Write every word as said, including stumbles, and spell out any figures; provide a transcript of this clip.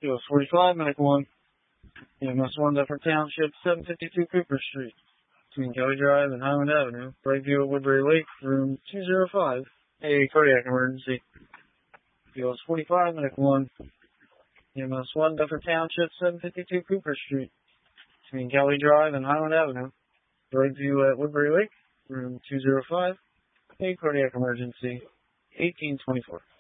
E O S forty-five, Medical one. E M S one, Dufferin Township, seven fifty-two Cooper Street, between Kelly Drive and Highland Avenue. Brightview at Woodbury Lake, room two oh five. A cardiac emergency. E O S forty-five, Medical one. E M S one, Dufferin Township, seven fifty-two Cooper Street, between Kelly Drive and Highland Avenue. Brightview at Woodbury Lake, room two oh five. A cardiac emergency. eighteen twenty-four.